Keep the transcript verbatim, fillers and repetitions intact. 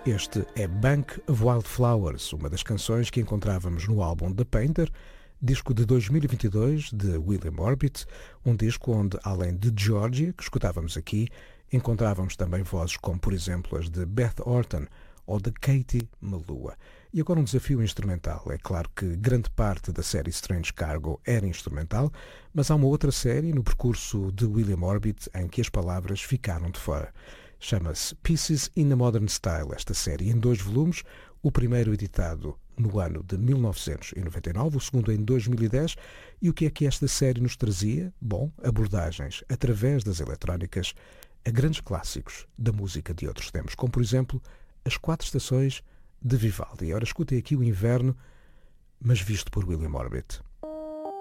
Este é Bank of Wildflowers, uma das canções que encontrávamos no álbum The Painter, disco de dois mil e vinte e dois de William Orbit, um disco onde, além de Georgia, que escutávamos aqui, encontrávamos também vozes como, por exemplo, as de Beth Orton ou de Katie Melua. E agora um desafio instrumental. É claro que grande parte da série Strange Cargo era instrumental, mas há uma outra série no percurso de William Orbit em que as palavras ficaram de fora. Chama-se Pieces in a Modern Style, esta série em dois volumes, o primeiro editado no ano de mil novecentos e noventa e nove, o segundo em dois mil e dez. E o que é que esta série nos trazia? Bom, abordagens através das eletrónicas a grandes clássicos da música de outros tempos, como por exemplo As Quatro Estações de Vivaldi. Ora, escutem aqui o Inverno, mas visto por William Orbit.